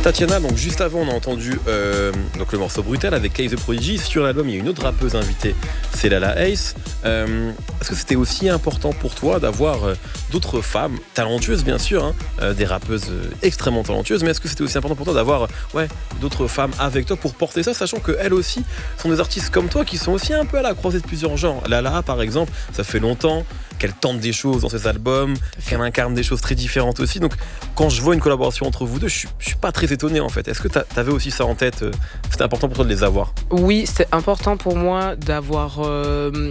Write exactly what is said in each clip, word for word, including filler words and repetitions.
Tatiana, donc juste avant on a entendu euh, donc le morceau Brutal avec Kay The Prodigy. Sur l'album il y a une autre rappeuse invitée, c'est Lala Ace. Euh, est-ce que c'était aussi important pour toi d'avoir euh, d'autres femmes talentueuses bien sûr, hein, euh, des rappeuses euh, extrêmement talentueuses, mais est-ce que c'était aussi important pour toi d'avoir euh, ouais, d'autres femmes avec toi pour porter ça, sachant qu'elles aussi sont des artistes comme toi qui sont aussi un peu à la croisée de plusieurs genres. Lala par exemple, ça fait longtemps qu'elle tente des choses dans ses albums, qu'elle incarne des choses très différentes aussi. Donc quand je vois une collaboration entre vous deux, je suis, je suis pas très étonné en fait. Est-ce que tu avais aussi ça en tête? C'était important pour toi de les avoir? Oui, c'est important pour moi d'avoir... Euh...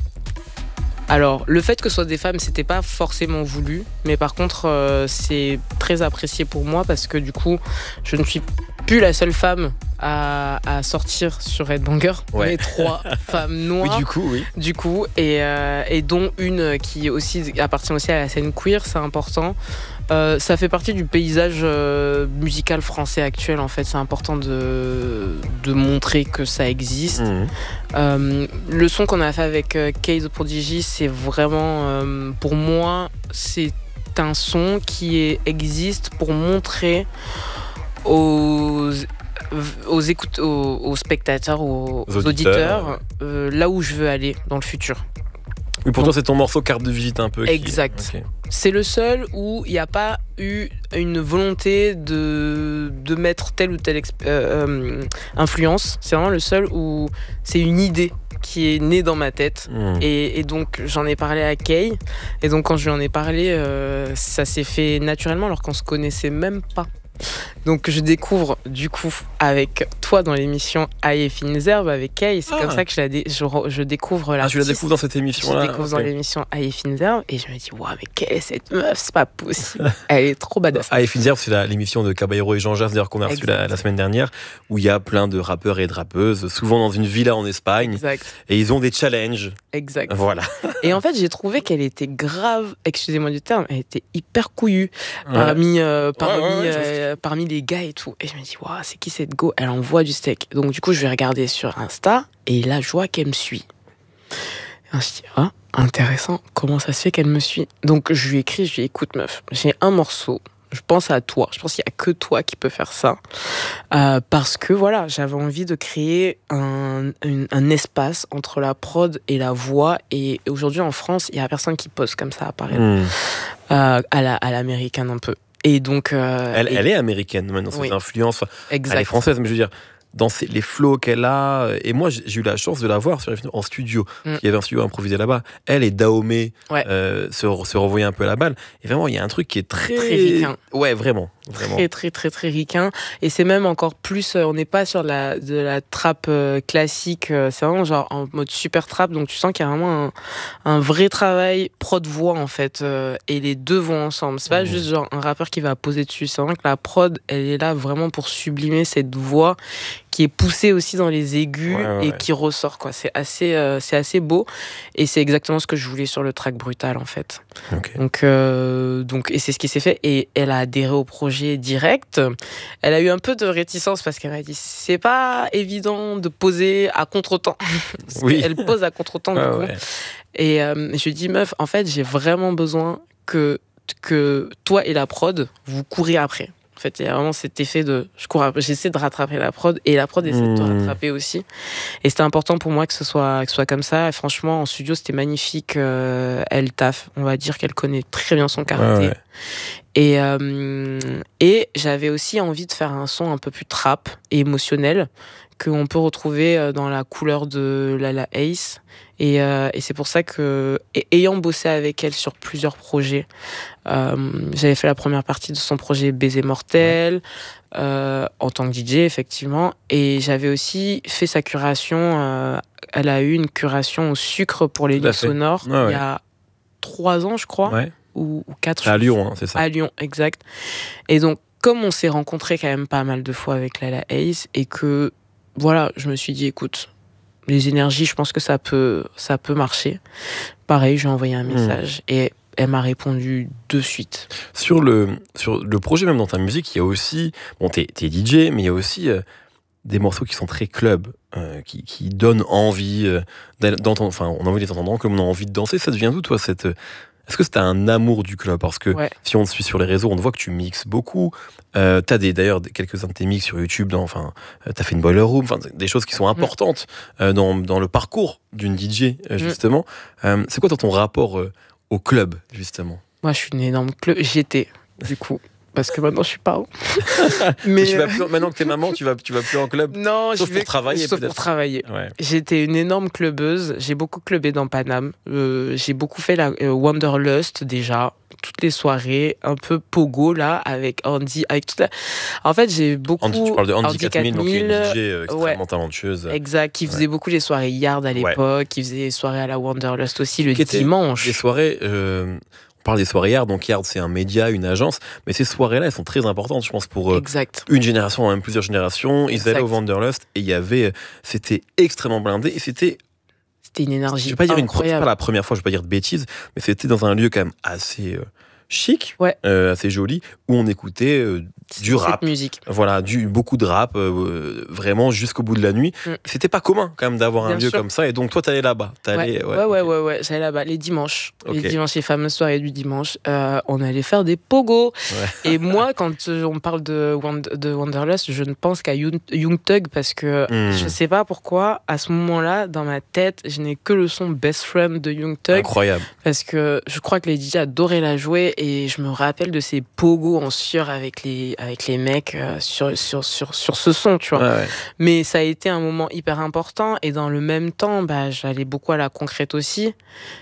Alors, le fait que ce soit des femmes, c'était pas forcément voulu, mais par contre, euh, c'est très apprécié pour moi parce que du coup, je ne suis plus la seule femme à, à sortir sur Headbanger. Ouais. On est trois femmes noires. Oui, du coup, oui. Du coup, et, euh, et dont une qui aussi appartient aussi à la scène queer, c'est important. Euh, ça fait partie du paysage euh, musical français actuel, en fait. C'est important de, de montrer que ça existe. Mmh. Euh, le son qu'on a fait avec euh, Kay The Prodigy, c'est vraiment, euh, pour moi, c'est un son qui est, existe pour montrer aux... aux, écoutes, aux, aux spectateurs, aux, aux auditeurs, auditeurs ouais. euh, là où je veux aller dans le futur. Oui, pour Donc, toi, c'est ton morceau carte de visite un peu. Exact. Qui... Okay. C'est le seul où il n'y a pas eu une volonté de, de mettre telle ou telle exp- euh, euh, influence. C'est vraiment le seul où c'est une idée qui est née dans ma tête. Mmh. Et, et donc, j'en ai parlé à Kay. Et donc, quand je lui en ai parlé, euh, ça s'est fait naturellement alors qu'on se connaissait même pas. Donc je découvre du coup avec toi dans l'émission Aïe et Fines Herbes avec Kay, c'est ah. comme ça que je, la dé- je, je découvre l'artiste. Ah, tu la découvres dans cette émission là. Je découvre okay. dans l'émission Aïe et Fines Herbes et je me dis waouh, mais quelle est cette meuf, c'est pas possible. Elle est trop badass. Aïe et Fines Herbes, c'est la, l'émission de Caballero et Jean Jas d'ailleurs qu'on a reçu la, la semaine dernière, où il y a plein de rappeurs et de rappeuses, souvent dans une villa en Espagne. Exact. Et ils ont des challenges. Exact. Voilà. Et en fait, j'ai trouvé qu'elle était grave, excusez-moi du terme, elle était hyper couillue ouais. parmi euh, parmi ouais, ouais, euh, parmi les gars et tout. Et je me dis waouh, c'est qui cette go? Elle envoie du steak. Donc du coup, je vais regarder sur Insta et là, je vois qu'elle me suit. Et je me dis ah, intéressant. Comment ça se fait qu'elle me suit? Donc je lui écris, je lui dis écoute meuf, j'ai un morceau. Je pense à toi. Je pense qu'il n'y a que toi qui peux faire ça. Euh, parce que voilà, j'avais envie de créer un, un, un espace entre la prod et la voix. Et aujourd'hui, en France, il n'y a personne qui pose comme ça, apparaît. Mmh. Euh, à, la, à l'américaine un peu. Et donc... Euh, elle, et... elle est américaine maintenant, ses oui. influences. Exact. Elle est française, mais je veux dire... dans ses, les flows qu'elle a. Et moi, j'ai eu la chance de la voir sur, en studio. Mm. Il y avait un studio improvisé là-bas. Elle et Dahomey ouais. euh, se, se revoyaient un peu la balle. Et vraiment, il y a un truc qui est très... Très ricain. Ouais, vraiment. Vraiment. Très, très, très, très ricain. Et c'est même encore plus... On n'est pas sur la, de la trap euh, classique. C'est vraiment genre en mode super trap. Donc, tu sens qu'il y a vraiment un, un vrai travail prod-voix, en fait. Euh, et les deux vont ensemble. C'est pas mm. juste genre un rappeur qui va poser dessus. C'est vraiment que la prod, elle est là vraiment pour sublimer cette voix qui est poussé aussi dans les aigus ouais, ouais, et ouais. qui ressort quoi. C'est assez, euh, c'est assez beau et c'est exactement ce que je voulais sur le track Brutal en fait. Okay. Donc, euh, donc et c'est ce qui s'est fait et elle a adhéré au projet direct. Elle a eu un peu de réticence parce qu'elle m'a dit c'est pas évident de poser à contre-temps. Oui. Elle pose à contre-temps ouais, du coup. Ouais. Et euh, je lui dis meuf, en fait j'ai vraiment besoin que que toi et la prod vous couriez après. En fait, il y a vraiment cet effet de je cours, j'essaie de rattraper la prod et la prod essaie mmh. de te rattraper aussi. Et c'était important pour moi que ce soit que ce soit comme ça. Et franchement, en studio, c'était magnifique. Euh, elle taffe, on va dire qu'elle connaît très bien son karaté. Ouais, ouais. Et euh, et j'avais aussi envie de faire un son un peu plus trap et émotionnel qu'on peut retrouver dans la couleur de Lala Ace. Et, euh, et c'est pour ça que, et, ayant bossé avec elle sur plusieurs projets, euh, j'avais fait la première partie de son projet Baiser Mortel, euh, en tant que D J, effectivement. Et j'avais aussi fait sa curation. Euh, elle a eu une curation au sucre pour les lieux sonores ouais, ouais. il y a trois ans, je crois, ouais. ou, ou quatre. À Lyon, hein, c'est ça. À Lyon, exact. Et donc, comme on s'est rencontrés quand même pas mal de fois avec Lala Ace, et que, voilà, je me suis dit, écoute, les énergies, je pense que ça peut, ça peut marcher. Pareil, je lui ai envoyé un message mmh. et elle m'a répondu de suite. Sur le, sur le projet, même dans ta musique, il y a aussi... Bon, t'es, t'es D J, mais il y a aussi euh, des morceaux qui sont très club, euh, qui, qui donnent envie euh, d'entendre... Enfin, on a envie de les entendre comme on a envie de danser. Ça devient d'où, toi, cette, est-ce que c'était un amour du club? Parce que Ouais. si on te suit sur les réseaux, on te voit que tu mixes beaucoup. Euh, t'as des, d'ailleurs des- quelques-uns de tes mix sur YouTube. Dans, enfin, euh, t'as fait une boiler room. Enfin, des choses qui sont importantes euh, dans, dans le parcours d'une D J euh, justement. Euh, c'est quoi toi, ton rapport euh, au club justement? Moi, je suis une énorme club. J'étais, du coup. Parce que maintenant, je suis parent. Mais tu vas plus, maintenant que t'es maman, tu vas, tu vas plus en club? Non, Sauf je vais pour travailler, sauf peut-être. pour travailler. Ouais. J'étais une énorme clubeuse. J'ai beaucoup clubé dans Paname. Euh, j'ai beaucoup fait la euh, Wanderlust déjà, toutes les soirées, un peu pogo là avec Andy, avec toute la... En fait, j'ai beaucoup. Andy, tu parles de Andy, Andy quatre mille, donc qui est une D J euh, ouais. extrêmement talentueuse. Exact, qui faisait Ouais. beaucoup les soirées Yard à l'époque, qui faisait les soirées à la Wanderlust aussi le Qui étaient dimanche. Des soirées. euh, on parle des soirées Yard, donc Yard c'est un média, une agence, mais ces soirées-là, elles sont très importantes, je pense, pour euh, Exact. une génération, même plusieurs générations. Ils Exact. allaient au Wanderlust et il y avait, c'était extrêmement blindé et c'était, C'était une énergie je vais pas dire une, c'est incroyable. pas la première fois, je vais pas dire de bêtises, mais c'était dans un lieu quand même assez euh, chic, Ouais. euh, assez joli, où on écoutait euh, du Cette rap. musique. Voilà, du, beaucoup de rap, euh, vraiment jusqu'au bout de la nuit. Mm. C'était pas commun quand même d'avoir un Bien lieu sûr. comme ça. Et donc toi, t'allais là-bas. T'allais, Ouais, ouais, ouais, ok. ouais, ouais. J'allais là-bas les dimanches. Ok. Les dimanches, les fameuses soirées du dimanche. Euh, on allait faire des pogos. Ouais. Et moi, quand euh, on parle de, Wand- de Wanderlust, je ne pense qu'à Young, Young Thug parce que Mm. je sais pas pourquoi, à ce moment-là, dans ma tête, je n'ai que le son Best Friend de Young Thug. Incroyable. Parce que je crois que les D J adoraient la jouer et je me rappelle de ces pogos en sueur avec les, avec les mecs euh, sur, sur, sur, sur ce son, tu vois. Ouais, ouais. Mais ça a été un moment hyper important et dans le même temps, bah, j'allais beaucoup à la concrète aussi.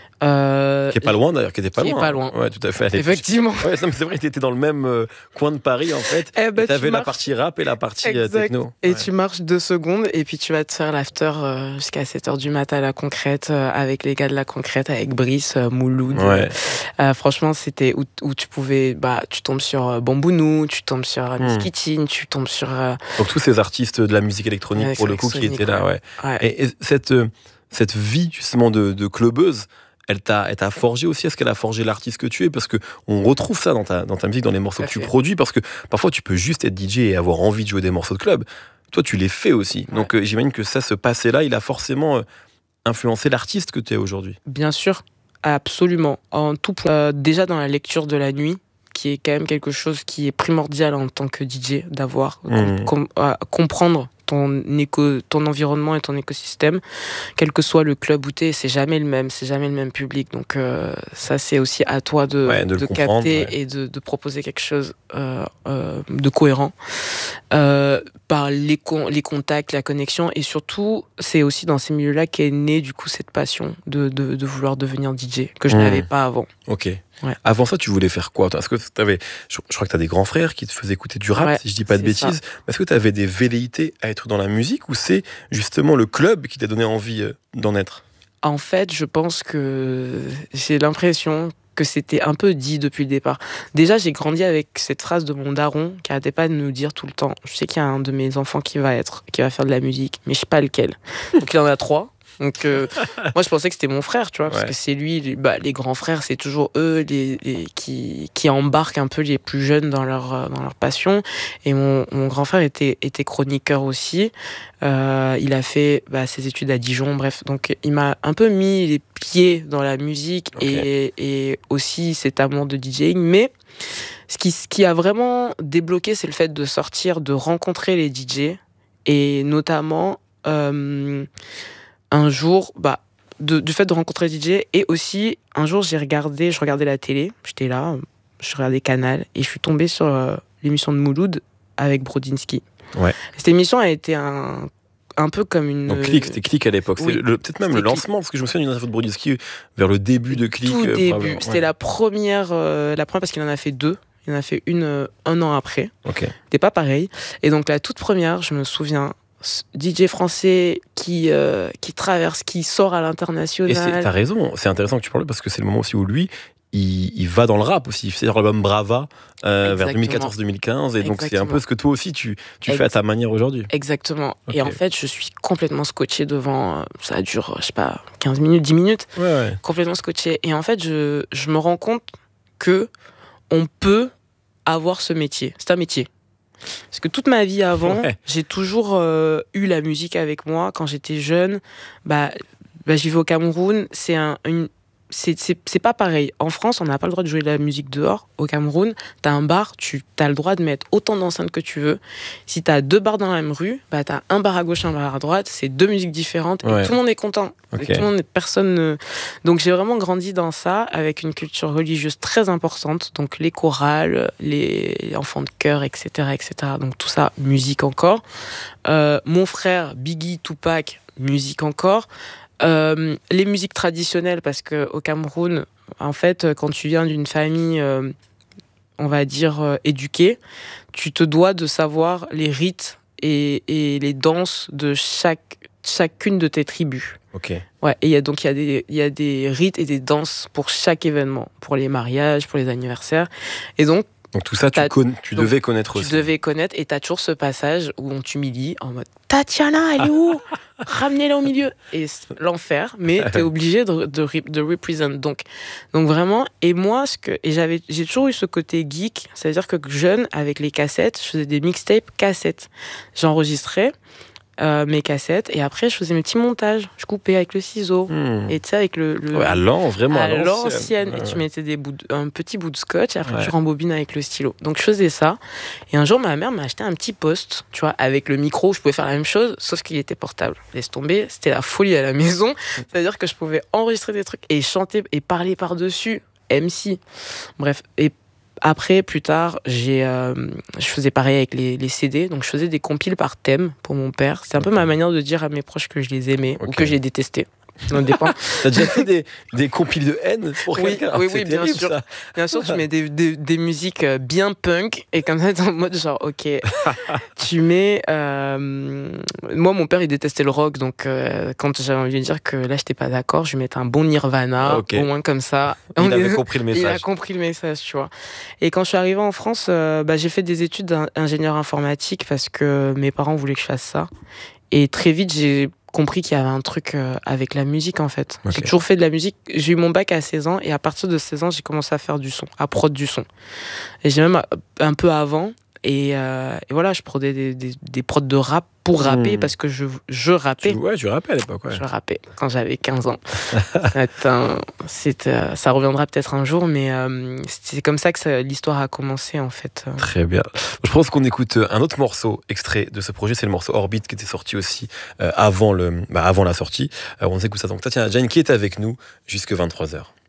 Euh, Qui est pas loin d'ailleurs, qui était pas qui est loin. pas loin. Ouais, tout à fait. Effectivement. Ouais, non, mais c'est vrai, tu étais dans le même euh, coin de Paris en fait. Eh ben, Tu avais tu la marches- partie rap et la partie euh, Exact. techno. Et Ouais. tu marches deux secondes et puis tu vas te faire l'after euh, jusqu'à sept heures du matin à la concrète euh, avec les gars de la concrète, avec Brice, euh, Mouloud. Ouais. Euh, franchement, c'était où, où tu pouvais, bah, tu tombes sur euh, Bambounou, tu tombes sur euh, Hmm. Miskitine, tu tombes sur. euh, Donc tous ces artistes de la musique électronique Ouais, pour le coup qui électronique, étaient là, ouais. ouais. Et, et cette, euh, cette vie justement de, de clubeuse, elle t'a, elle t'a forgé aussi. Est-ce qu'elle a forgé l'artiste que tu es? Parce que on retrouve ça dans ta, dans ta musique, dans les morceaux Tout à que tu fait. produis. Parce que parfois tu peux juste être D J et avoir envie de jouer des morceaux de club. Toi, tu les fais aussi. Ouais. Donc euh, j'imagine que ça, ce passé-là, il a forcément euh, influencé l'artiste que tu es aujourd'hui. Bien sûr, absolument. En tout point. Euh, déjà dans la lecture de la nuit, qui est quand même quelque chose qui est primordial en tant que D J, d'avoir, Mhm. com- com- à comprendre ton, éco, ton environnement et ton écosystème, quel que soit le club où tu es, c'est jamais le même, c'est jamais le même public. Donc euh, ça, c'est aussi à toi de, Ouais, de le comprendre, capter ouais. et de, de proposer quelque chose euh, euh, de cohérent euh, par les, con- les contacts, la connexion. Et surtout, c'est aussi dans ces milieux-là qu'est née du coup cette passion de, de, de vouloir devenir D J, que je Mhm. n'avais pas avant. Ok. Ouais. Avant ça, tu voulais faire quoi? Est-ce que t'avais, je, je crois que tu as des grands frères qui te faisaient écouter du rap, Ouais, si je dis pas de c'est ça. bêtises. Est-ce que tu avais des velléités à être dans la musique ou c'est justement le club qui t'a donné envie euh, d'en être? En fait, je pense que j'ai l'impression que c'était un peu dit depuis le départ. Déjà, j'ai grandi avec cette phrase de mon daron qui arrêtait pas de nous dire tout le temps. Je sais qu'il y a un de mes enfants qui va être, qui va faire de la musique, mais je sais pas lequel. Donc il en a trois. Donc euh, moi je pensais que c'était mon frère, tu vois, parce Ouais. que c'est lui, les, bah, les grands frères, c'est toujours eux les, les- qui, qui embarquent un peu les plus jeunes dans leur, euh, dans leur passion. Et mon, mon grand frère était, était chroniqueur aussi. Euh, il a fait bah, ses études à Dijon, bref. Donc il m'a un peu mis les pieds dans la musique Ok. et, et aussi cet amour de DJing. Mais ce qui, ce qui a vraiment débloqué, c'est le fait de sortir, de rencontrer les D J et notamment... Euh, un jour, bah, de, du fait de rencontrer D J, et aussi, un jour, j'ai regardé, je regardais la télé, j'étais là, je regardais Canal, et je suis tombée sur euh, l'émission de Mouloud avec Brodinski. Ouais. Cette émission a été un, un peu comme une... Donc Click, c'était Click à l'époque. oui. C'était le- peut-être même C'était le lancement, parce que je me souviens d'une interview de Brodinski vers le début de Click. tout euh, début. probablement. C'était Ouais. la première, euh, la première parce qu'il en a fait deux. Il en a fait une euh, un an après. Ok. C'était pas pareil. Et donc la toute première, je me souviens, D J français qui, euh, qui traverse, qui sort à Et c'est- l'international. t'as raison, c'est intéressant que tu parles parce que c'est le moment aussi où lui, il, il va dans le rap aussi. Il fait l'album Brava euh, vers Exactement. deux mille quatorze deux mille quinze. Et donc c'est un Exactement. peu ce que toi aussi tu, tu Ex- fais à ta manière aujourd'hui. Exactement. Ok. Et en fait, je suis complètement scotchée devant. euh, Ça dure, je sais pas, quinze minutes, dix minutes. Ouais, ouais. Complètement scotchée. Et en fait, je, je me rends compte que on peut avoir ce métier. C'est un métier. Parce que toute ma vie avant, Ouais. j'ai toujours euh, eu la musique avec moi. Quand j'étais jeune, bah, bah, je vivais au Cameroun. C'est un, une, c'est, c'est, c'est pas pareil. En France, on n'a pas le droit de jouer de la musique dehors. Au Cameroun, t'as un bar, tu as le droit de mettre autant d'enceintes que tu veux. Si t'as deux bars dans la même rue, bah t'as un bar à gauche, un bar à droite. C'est deux musiques différentes Ouais. et tout le monde est content. Ok. Et tout le monde, personne. Ne... Donc j'ai vraiment grandi dans ça, avec une culture religieuse très importante. Donc les chorales, les enfants de chœur, et cetera, et cetera. Donc tout ça, musique encore. Euh, mon frère, Biggie, Tupac, musique encore. Euh, les musiques traditionnelles, parce qu'au Cameroun, en fait, quand tu viens d'une famille, euh, on va dire, euh, éduquée, tu te dois de savoir les rites et, et les danses de chaque, chacune de tes tribus. Ok. Ouais, et y a, donc il y, a des- il y a des rites et des danses pour chaque événement, pour les mariages, pour les anniversaires. Et donc, Donc tout ça, tu, T'as- con- tu donc, devais connaître tu aussi. devais connaître, et t'as toujours ce passage où on t'humilie en mode Tatiana, elle est où? Ramenez-la au milieu. Et c'est l'enfer, mais t'es obligé de, de, re- de represent. Donc, donc vraiment, et moi, ce que, et j'avais, j'ai toujours eu ce côté geek, c'est-à-dire que jeune, avec les cassettes, je faisais des mixtapes cassettes. J'enregistrais euh, mes cassettes, et après, je faisais mes petits montages. Je coupais avec le ciseau. Hmm. Et tu sais, avec le. le Ouais, à l'an, vraiment. à à l'ancienne, Ouais, et tu ouais. mettais des bouts de- un petit bout de scotch, et après Ouais. tu rembobines avec le stylo. Donc je faisais ça, et un jour ma mère m'a acheté un petit poste, tu vois, avec le micro, je pouvais faire la même chose, sauf qu'il était portable. Laisse tomber, c'était la folie à la maison, c'est-à-dire que je pouvais enregistrer des trucs et chanter et parler par-dessus, M C. Bref, et après, plus tard, j'ai, euh, je faisais pareil avec les, les C D, donc je faisais des compiles par thème pour mon père. C'est un peu ma manière de dire à mes proches que je les aimais ou Ok. que je les détestais. Ça dépend. T'as déjà fait des, des compiles de haine pour Oui, quelqu'un? oui, C'est oui, bien terrible, sûr. ça. Bien sûr, tu mets des, des, des musiques euh, bien punk, et comme ça, t'es en mode genre, ok, tu mets. euh, Moi, mon père, il détestait le rock, donc euh, quand j'avais envie de dire que là, j'étais pas d'accord, je lui mettais un bon Nirvana, Ok. au moins comme ça. Il On avait est- compris le Il a message. compris le message, tu vois. Et quand je suis arrivée en France, euh, bah, j'ai fait des études d'ingénieur informatique parce que mes parents voulaient que je fasse ça. Et très vite, j'ai compris qu'il y avait un truc euh, avec la musique, en fait. Ok. J'ai toujours fait de la musique. J'ai eu mon bac à seize ans, et à partir de seize ans, j'ai commencé à faire du son, à prod du son. Et j'ai même euh, un peu avant. Et, euh, et voilà, je prodais des, des, des prods de rap pour rapper, Hmm. parce que je, je rappais. Tu, ouais, tu rappelles à l'époque. Ouais. Je rappais quand j'avais quinze ans. C'est un- c'est, euh, ça reviendra peut-être un jour, mais euh, c'est comme ça que ça- l'histoire a commencé, en fait. Très bien. Je pense qu'on écoute un autre morceau extrait de ce projet, c'est le morceau Orbit qui était sorti aussi euh, avant, le, bah, avant la sortie. Euh, on écoute ça. Donc Tatiana Diagne qui est avec nous jusque vingt-trois heures.